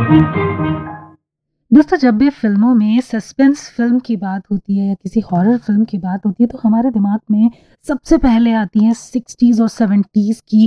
दोस्तों जब भी फ़िल्मों में सस्पेंस फ़िल्म की बात होती है या किसी हॉरर फ़िल्म की बात होती है तो हमारे दिमाग में सबसे पहले आती हैं 60s और 70s की